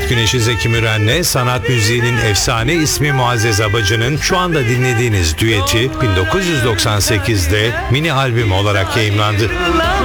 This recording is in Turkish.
Sanat güneşi Zeki Müren'le sanat müziğinin efsane ismi Muazzez Abacı'nın şu anda dinlediğiniz düeti 1998'de mini albüm olarak yayımlandı.